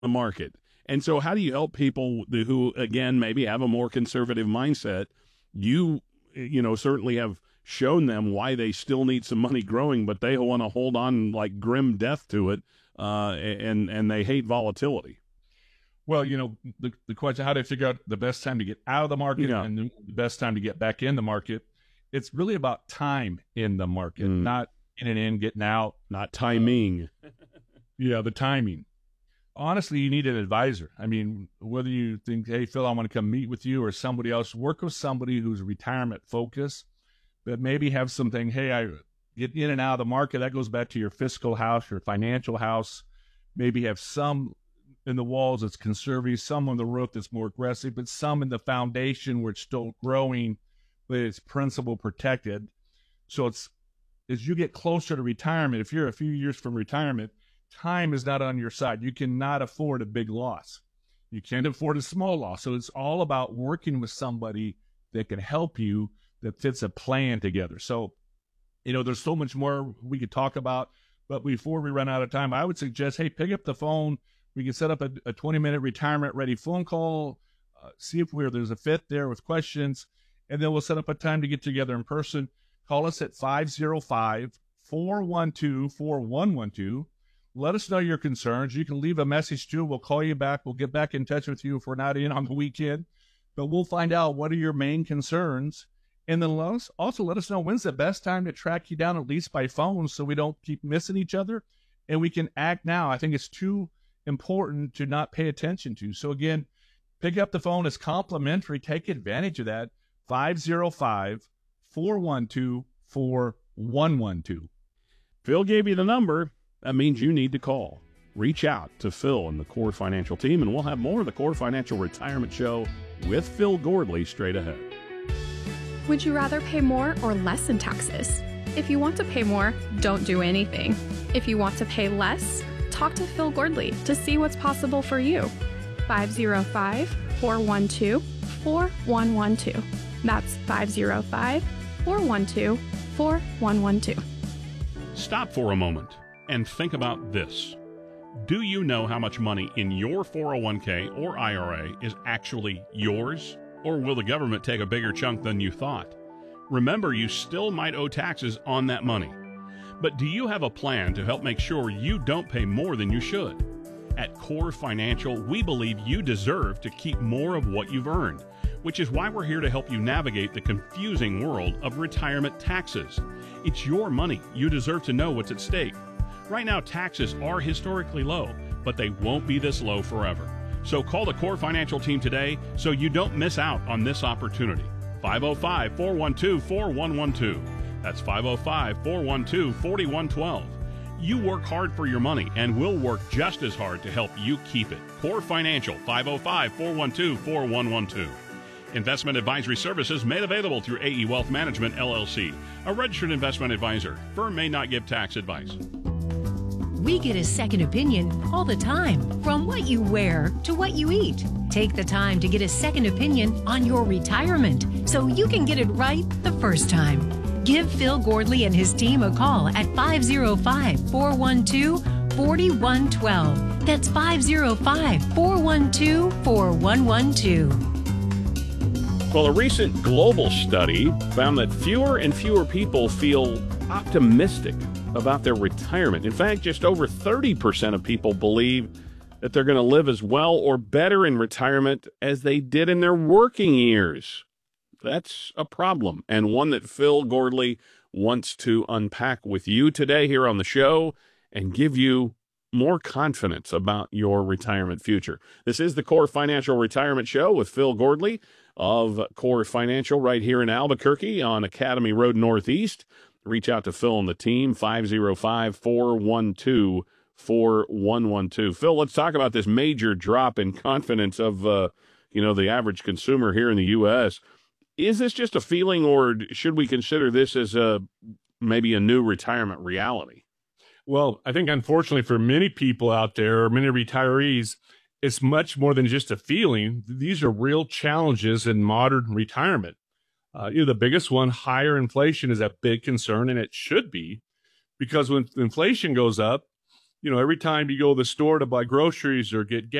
the market. And so how do you help people who, again, maybe have a more conservative mindset? Certainly have shown them why they still need some money growing, but they want to hold on like grim death to it, and they hate volatility. Well, the question, how do I figure out the best time to get out of the market and the best time to get back in the market? It's really about time in the market, not getting in, getting out. Not timing. The timing. Honestly, you need an advisor. I mean, whether you think, hey, Phil, I want to come meet with you, or somebody else, work with somebody who's retirement focused, but maybe have something, hey, I get in and out of the market. That goes back to your fiscal house, your financial house. Maybe have some in the walls that's conservative, some on the roof that's more aggressive, but some in the foundation where it's still growing, but it's principal protected. So it's, as you get closer to retirement, if you're a few years from retirement, time is not on your side. You cannot afford a big loss. You can't afford a small loss. So it's all about working with somebody that can help you, that fits a plan together. So, there's so much more we could talk about, but before we run out of time, I would suggest, hey, pick up the phone. We can set up a 20-minute retirement-ready phone call, see if there's a fit there with questions, and then we'll set up a time to get together in person. Call us at 505-412-4112. Let us know your concerns. You can leave a message too. We'll call you back. We'll get back in touch with you if we're not in on the weekend. But we'll find out what are your main concerns. And then let us know when's the best time to track you down, at least by phone, so we don't keep missing each other. And we can act now. I think it's too important to not pay attention to. So again, pick up the phone. It's complimentary. Take advantage of that. 505-412-4112. Phil gave you the number. That means you need to call. Reach out to Phil and the Core Financial team, and we'll have more of the Core Financial Retirement Show with Phil Gordley straight ahead. Would you rather pay more or less in taxes? If you want to pay more, don't do anything. If you want to pay less, talk to Phil Gordley to see what's possible for you. 505-412-4112. That's 505-412-4112. Stop for a moment and think about this. Do you know how much money in your 401k or IRA is actually yours? Or will the government take a bigger chunk than you thought? Remember, you still might owe taxes on that money. But do you have a plan to help make sure you don't pay more than you should? At Core Financial, we believe you deserve to keep more of what you've earned, which is why we're here to help you navigate the confusing world of retirement taxes. It's your money. You deserve to know what's at stake. Right now, taxes are historically low, but they won't be this low forever. So call the Core Financial team today so you don't miss out on this opportunity. 505-412-4112. That's 505-412-4112. You work hard for your money, and we'll work just as hard to help you keep it. Core Financial, 505-412-4112. Investment advisory services made available through AE Wealth Management, LLC, a registered investment advisor. Firm may not give tax advice. We get a second opinion all the time, from what you wear to what you eat. Take the time to get a second opinion on your retirement so you can get it right the first time. Give Phil Gordley and his team a call at 505-412-4112. That's 505-412-4112. Well, a recent global study found that fewer and fewer people feel optimistic about their retirement. In fact, just over 30% of people believe that they're going to live as well or better in retirement as they did in their working years. That's a problem, and one that Phil Gordley wants to unpack with you today here on the show and give you more confidence about your retirement future. This is the Core Financial Retirement Show with Phil Gordley of Core Financial right here in Albuquerque on Academy Road Northeast. Reach out to Phil and the team, 505-412-4112. Phil, let's talk about this major drop in confidence of, the average consumer here in the U.S. Is this just a feeling, or should we consider this as maybe a new retirement reality? Well, I think unfortunately for many people out there, many retirees, it's much more than just a feeling. These are real challenges in modern retirement. The biggest one, higher inflation, is a big concern, and it should be, because when inflation goes up, every time you go to the store to buy groceries or get gas,